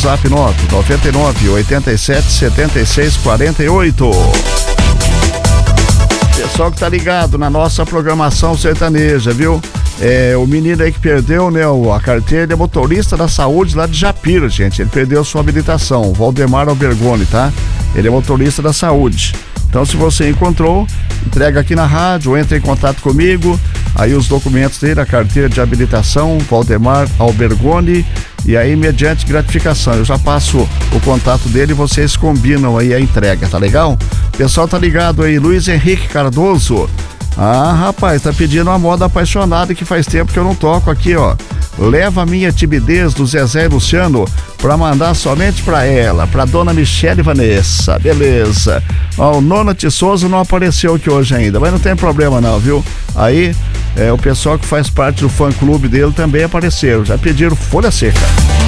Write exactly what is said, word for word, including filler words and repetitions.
WhatsApp nove nove nove, oito sete, sete seis quatro oito. Pessoal que tá ligado na nossa programação sertaneja, viu? É, o menino aí que perdeu, né, a carteira, ele é motorista da saúde lá de Japira, gente. Ele perdeu sua habilitação, Valdemar Albergoni, tá? Ele é motorista da saúde. Então, se você encontrou, entrega aqui na rádio, entra em contato comigo, aí os documentos dele, a carteira de habilitação, Valdemar Albergoni, e aí, mediante gratificação, eu já passo o contato dele e vocês combinam aí a entrega, tá legal? O pessoal tá ligado aí, Luiz Henrique Cardoso. Ah, rapaz, tá pedindo uma moda apaixonada que faz tempo que eu não toco aqui, ó. Leva a minha timidez do Zezé e Luciano pra mandar somente pra ela, pra dona Michele Vanessa, beleza. Ó, o Nona Tissoso não apareceu aqui hoje ainda, mas não tem problema não, viu? Aí, é, o pessoal que faz parte do fã-clube dele também apareceu, já pediram folha seca.